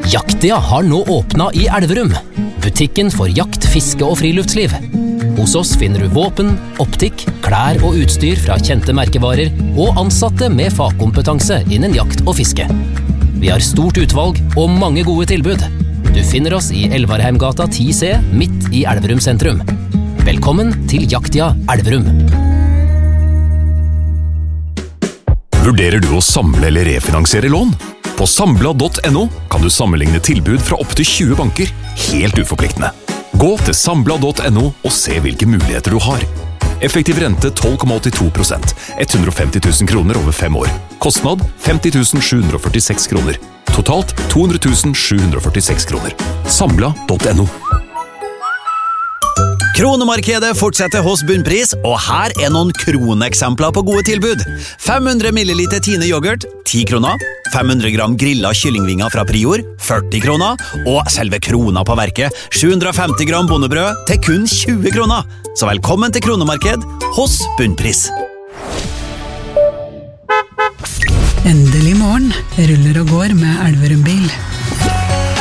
Jaktia har nå åpnet i Elverum. Butikken for jakt, fiske og friluftsliv. Hos oss finner du våpen, optikk, klær og utstyr fra kjente merkevarer og ansatte med fagkompetanse innen jakt og fiske. Vi har stort utvalg og mange gode tilbud. Du finner oss i Elvarheimgata 10C, midt i Elverum sentrum. Velkommen til Jaktia Elverum. Vurderer du å samle eller refinansiere lån? På Sambla.no kan du sammenligne tilbud fra opp til 20 banker, helt uforpliktende. Gå til Sambla.no og se hvilke muligheter du har. Effektiv rente 12,82%, 150 000 kroner over 5 år. Kostnad 50 746 kroner. Totalt 200 746 kroner. Sambla.no. Kronemarkedet fortsetter hos Bunnpris, og her noen kroneksempler på gode tilbud. 500 ml Tine yoghurt, 10 kroner. 500 gram grillet kyllingvinger fra Prior, 40 kroner. Og selve krona på verket, 750 gram bondebrød til kun 20 kroner. Så velkommen til Kronemarked hos Bunnpris. Endelig morgen ruller og går med Elverum bil.